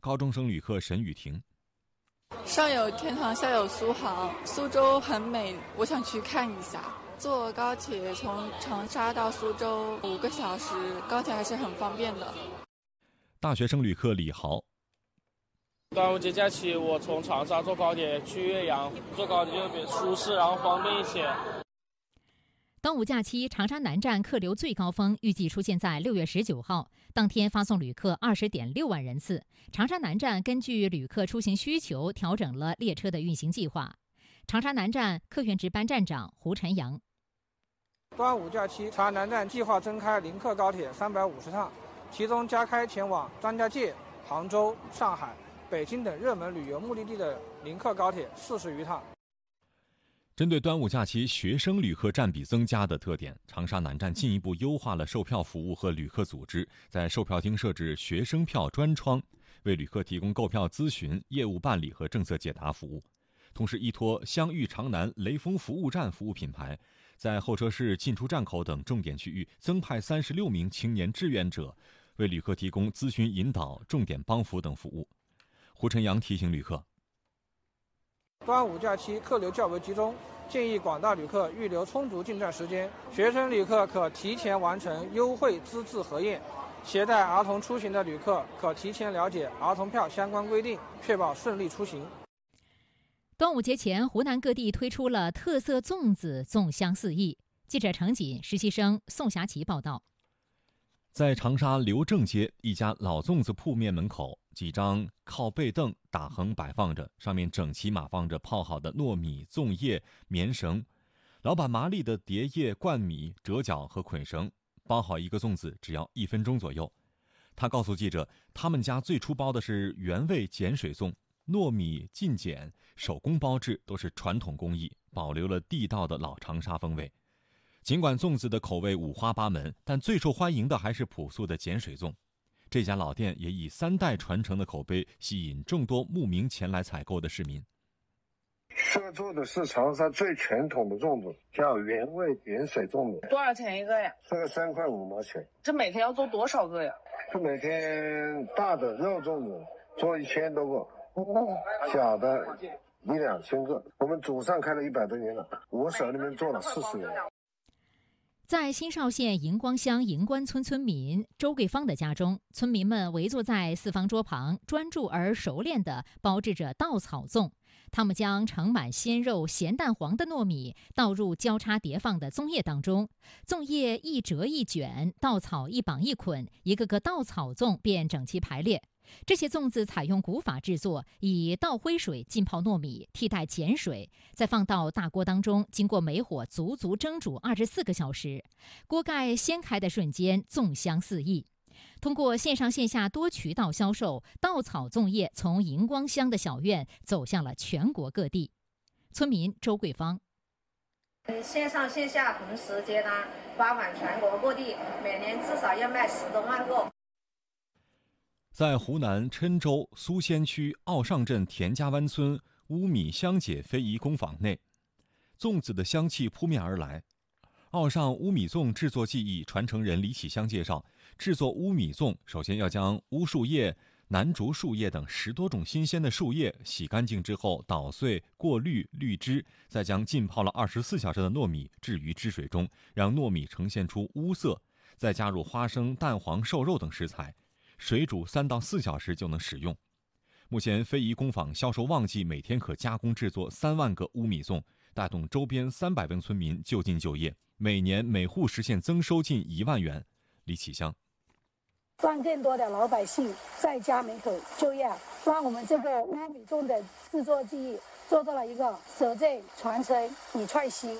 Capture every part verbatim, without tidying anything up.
高中生旅客沈雨婷。 上有天堂，下有苏杭，苏州很美，我想去看一下。坐高铁从长沙到苏州五个小时，高铁还是很方便的。 大学生旅客李豪。 端午节假期，我从长沙坐高铁去岳阳，坐高铁就比较舒适，然后方便一些。 端午假期，长沙南站客流最高峰预计出现在六月十九号，当天发送旅客二十点六万人次。长沙南站根据旅客出行需求调整了列车的运行计划。长沙南站客运值班站长胡晨阳。 端午假期，长沙南站计划增开临客高铁三百五十趟，其中加开前往张家界、杭州、上海、北京等热门旅游目的地的临客高铁四十余趟。 针对端午假期学生旅客占比增加的特点，长沙南站进一步优化了售票服务和旅客组织，在售票厅设置学生票专窗，为旅客提供购票咨询、业务办理和政策解答服务。同时，依托湘豫长南雷锋服务站服务品牌，在候车室、进出站口等重点区域增派三十六名青年志愿者，为旅客提供咨询引导、重点帮扶等服务。胡晨阳提醒旅客， 端午假期客流较为集中，建议广大旅客预留充足进站时间。学生旅客可提前完成优惠资质核验，携带儿童出行的旅客可提前了解儿童票相关规定，确保顺利出行。 端午节前，湖南各地推出了特色粽子，粽香四溢。记者程锦、实习生宋霞琪报道。 在长沙刘正街一家老粽子铺面门口，几张靠背凳打横摆放着，上面整齐码放着泡好的糯米、粽叶、棉绳。老板麻利的叠叶、灌米、折角和捆绳，包好一个粽子只要一分钟左右。他告诉记者，他们家最初包的是原味碱水粽，糯米浸碱，手工包制，都是传统工艺，保留了地道的老长沙风味。尽管粽子的口味五花八门，但最受欢迎的还是朴素的碱水粽。这家老店也以三代传承的口碑吸引众多慕名前来采购的市民。 这做的是长沙最传统的粽子，叫原味碱水粽子。 多少钱一个呀？ 这个三块五毛钱。 这每天要做多少个呀？ 这每天大的肉粽子做一千多个，小的一两千个。我们祖上开了一百多年了，我手里面做了四十年。 在新邵县银光乡银关村村民周桂芳的家中，村民们围坐在四方桌旁，专注而熟练地包制着稻草粽。他们将盛满鲜肉、咸蛋黄的糯米倒入交叉叠放的粽叶当中，粽叶一折一卷，稻草一绑一捆，一个个稻草粽便整齐排列。这些粽子采用古法制作，以倒灰水浸泡糯米，替代碱水，再放到大锅当中，经过煤火足足蒸煮二十四个小时。锅盖掀开的瞬间，粽香四溢。通过线上线下多渠道销售，稻草粽叶从银光乡的小院走向了全国各地。村民周桂芳： 线上线下同时接单，发往全国各地，每年至少要卖十多万个。 在湖南郴州苏仙区奥上镇田家湾村乌米香姐非遗工坊内，粽子的香气扑面而来。奥上乌米粽制作技艺传承人李启香介绍，制作乌米粽首先要将乌树叶、南竹树叶等十多种新鲜的树叶洗干净之后捣碎、过滤、滤汁，再将浸泡了二十四小时的糯米置于汁水中，让糯米呈现出乌色，再加入花生、蛋黄、瘦肉等食材，水煮三到四小时就能使用。目前非遗工坊销售旺季，每天可加工制作三万个乌米粽，带动周边三百名村民就近就业，每年每户实现增收近一万元。李启香： 让更多的老百姓在家门口就业，让我们这个乌米粽的制作技艺做到了一个舍正传承与创新。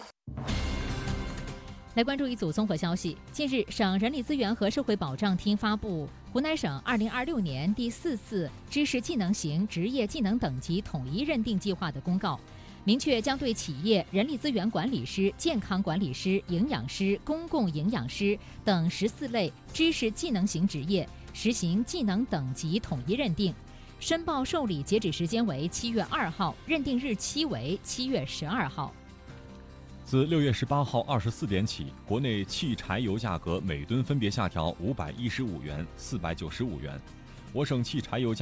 来关注一组综合消息。近日，省人力资源和社会保障厅发布湖南省二零二六年第四次知识技能型职业技能等级统一认定计划的公告，明确将对企业人力资源管理师、健康管理师、营养师、公共营养师等十四类知识技能型职业实行技能等级统一认定。申报受理截止时间为七月二号，认定日期为七月十二号。 自六月十八号二十四点起，国内汽柴油价格每吨分别下调五百一十五元、四百九十五元。我省汽柴油价